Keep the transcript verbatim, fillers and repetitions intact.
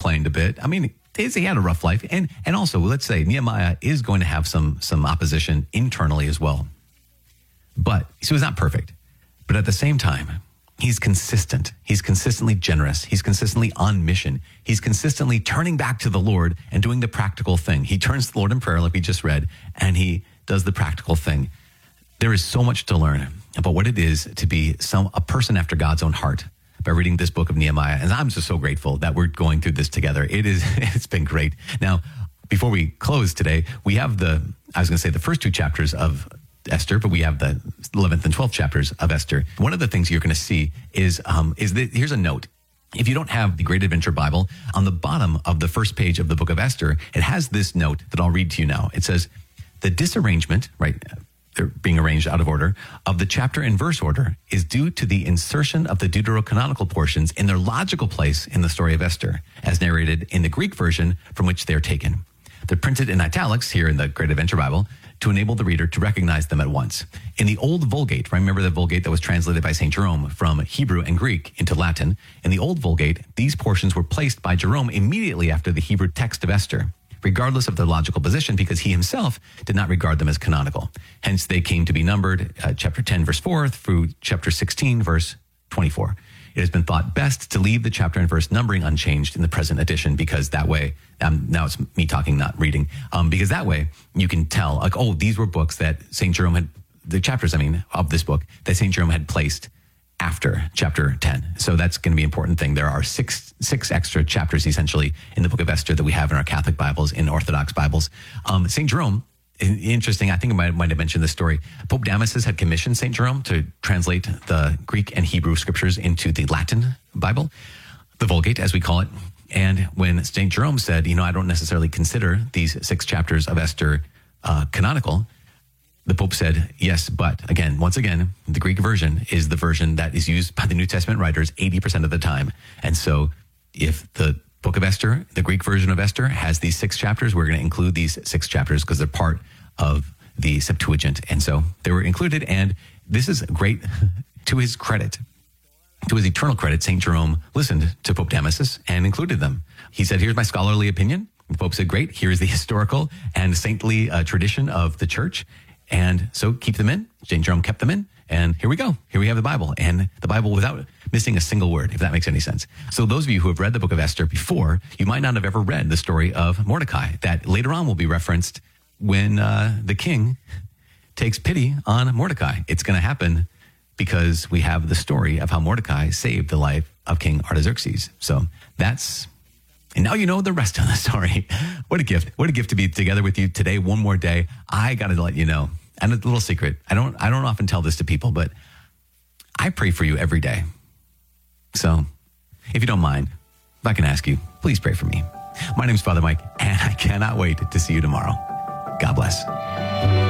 complained a bit. I mean, he had a rough life. And and also, let's say Nehemiah is going to have some some opposition internally as well. But so he's not perfect. But at the same time, he's consistent. He's consistently generous. He's consistently on mission. He's consistently turning back to the Lord and doing the practical thing. He turns to the Lord in prayer, like we just read, and he does the practical thing. There is so much to learn about what it is to be some a person after God's own heart by reading this book of Nehemiah. And I'm just so grateful that we're going through this together. It is, it's been great. Now, before we close today, we have the, I was going to say the first two chapters of Esther, but we have the eleventh and twelfth chapters of Esther. One of the things you're going to see is, um, is that here's a note. If you don't have the Great Adventure Bible, on the bottom of the first page of the book of Esther, it has this note that I'll read to you now. It says, the disarrangement, right, they're being arranged out of order, of the chapter and verse order is due to the insertion of the deuterocanonical portions in their logical place in the story of Esther, as narrated in the Greek version from which they are taken. They're printed in italics here in the Great Adventure Bible to enable the reader to recognize them at once. In the Old Vulgate, remember the Vulgate that was translated by Saint Jerome from Hebrew and Greek into Latin? In the Old Vulgate, these portions were placed by Jerome immediately after the Hebrew text of Esther, regardless of their logical position, because he himself did not regard them as canonical. Hence, they came to be numbered uh, chapter ten, verse four, through chapter sixteen, verse twenty-four. It has been thought best to leave the chapter and verse numbering unchanged in the present edition, because that way, um, now it's me talking, not reading, um, because that way you can tell, like, oh, these were books that Saint Jerome had, the chapters, I mean, of this book, that Saint Jerome had placed after chapter ten. So that's going to be an important thing. There are six six extra chapters, essentially, in the book of Esther that we have in our Catholic Bibles, in Orthodox Bibles. Um, Saint Jerome, interesting, I think I might, might have mentioned this story. Pope Damasus had commissioned Saint Jerome to translate the Greek and Hebrew scriptures into the Latin Bible, the Vulgate, as we call it. And when Saint Jerome said, you know, I don't necessarily consider these six chapters of Esther uh, canonical, the Pope said, yes, but again, once again, the Greek version is the version that is used by the New Testament writers eighty percent of the time. And so if the book of Esther, the Greek version of Esther, has these six chapters, we're going to include these six chapters because they're part of the Septuagint. And so they were included. And this is great to his credit. To his eternal credit, Saint Jerome listened to Pope Damasus and included them. He said, here's my scholarly opinion. The Pope said, great, here's the historical and saintly uh, tradition of the church. And so keep them in. Saint Jerome kept them in. And here we go. Here we have the Bible. And the Bible without missing a single word, if that makes any sense. So those of you who have read the book of Esther before, you might not have ever read the story of Mordecai, that later on will be referenced when uh, the king takes pity on Mordecai. It's going to happen because we have the story of how Mordecai saved the life of King Artaxerxes. So that's... And now you know the rest of the story. What a gift. What a gift to be together with you today. One more day. I got to let you know. And a little secret. I don't I don't often tell this to people, but I pray for you every day. So if you don't mind, if I can ask you, please pray for me. My name is Father Mike, and I cannot wait to see you tomorrow. God bless.